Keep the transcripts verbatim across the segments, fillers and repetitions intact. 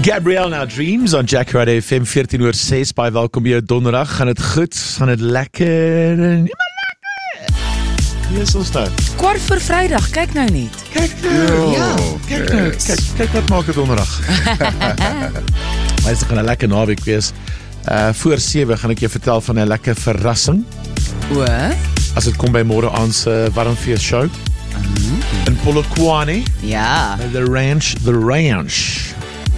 Gabrielle Now Dreams on Jack Radio F M veertien oor ses. Baie welkom by jou donderdag. Gaan dit goed? Gaan dit lekker? Nee, maar lekker! Hier is ons nou. Kwart voor Vrydag, kyk nou net. Kyk nou. Ja, kyk nou. Kyk, kyk wat maak het donderdag. Maar dit gaan 'n lekker naweek wees. Uh, voor sewe gaan ek jou vertel van 'n lekker verrassing. O? As dit kom by môre aand se warmfees show. In Polokwane. Ja. The ranch, the ranch.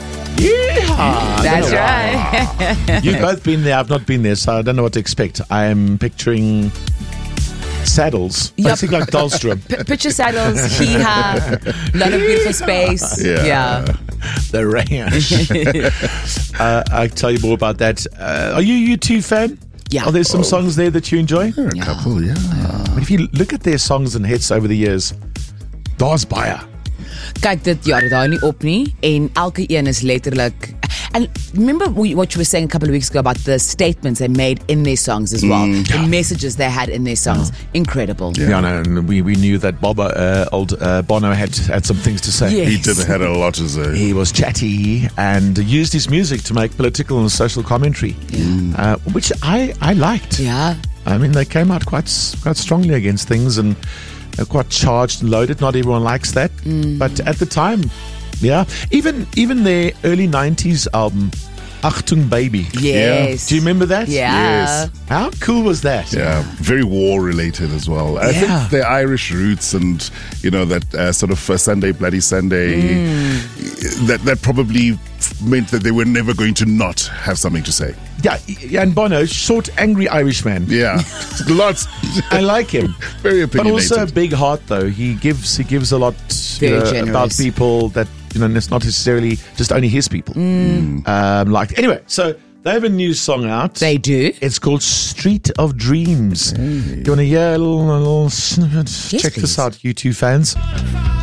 Yeah, That's right. You've both been there. I've not been there, so I don't know what to expect. I am picturing saddles, Yep. basically like Dahlstrom. P- picture saddles, hee-ha, lot of beautiful space. Yeah. Yeah. The ranch. uh, I'll tell you more about that. Uh, are you a U two fan? Yeah. Are there some songs there that you enjoy? A Yeah. couple, yeah. But if you look at their songs and hits over the years, daar's baie. Kyk, dit ja, dit hou nie op nie en elke een is letterlik. And remember we, what you were saying a couple of weeks ago about the statements they made in their songs as well, the messages they had in their songs. Incredible. Yeah. Yeah, no, and we, we knew that Bob, uh, old uh, Bono had had some things to say. Yeah. He did had a lot to say. He was chatty and used his music to make political and social commentary, uh, which I, I liked. Ja. I mean, they came out quite quite strongly against things and uh, quite charged and loaded. Not everyone likes that, but at the time, yeah. Even even their early nineties album, Achtung Baby. Yes. Do you remember that? Yeah. Yes. How cool was that? Yeah, very war related as well. I Yeah. think their Irish roots and, you know, that uh, sort of uh, Sunday, Bloody Sunday, that, that probably meant that they were never going to not have something to say. Yeah, yeah, and Bono, short, angry Irishman. Yeah, lots. I like him. Very But opinionated. also a big heart, though. He gives he gives a lot you Very know, generous. about people that, you know, it's not necessarily just only his people. Um, like anyway, so they have a new song out. They do. It's called Street of Dreams. You want to hear a little, a little snippet? Yes, Check this please. out, you two fans.